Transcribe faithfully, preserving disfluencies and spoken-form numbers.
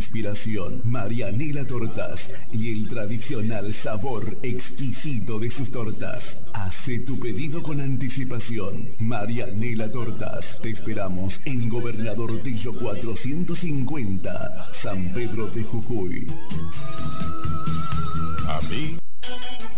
inspiración, Marianela Tortas y el tradicional sabor exquisito de sus tortas. Hace tu pedido con anticipación. Marianela Tortas. Te esperamos en Gobernador Tillo cuatrocientos cincuenta, San Pedro de Jujuy. A mí